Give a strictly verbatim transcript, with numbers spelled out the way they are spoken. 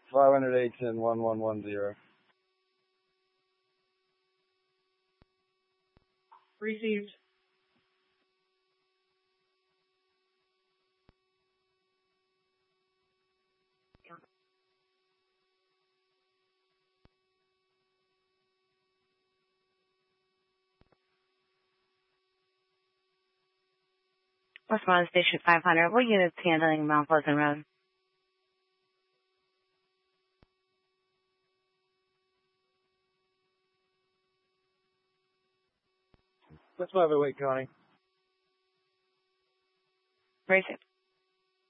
five hundred eight ten one one one zero. Received. Westmoreland Station five hundred. What unit's handling Mount Pleasant Road? That's my overweight, Connie. Racing.